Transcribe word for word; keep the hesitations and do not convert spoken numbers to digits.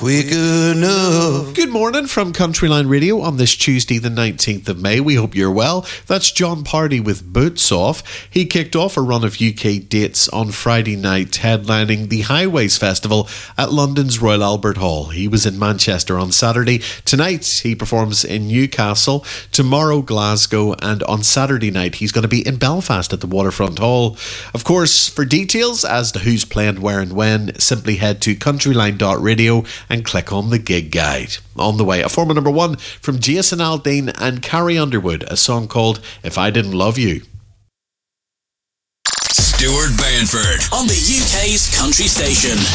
Quick enough. Good morning from Countryline Radio on this Tuesday the nineteenth of May. We hope you're well. That's John Party with Boots Off. He kicked off a run of U K dates on Friday night, headlining the Highways Festival at London's Royal Albert Hall. He was in Manchester on Saturday. Tonight he performs in Newcastle, tomorrow Glasgow, and on Saturday night he's going to be in Belfast at the Waterfront Hall. Of course, for details as to who's playing where and when, simply head to countryline dot radio and click on the gig guide. On the way, a former number one from Jason Aldean and Carrie Underwood, a song called If I Didn't Love You. Stuart Banford on the U K's country station.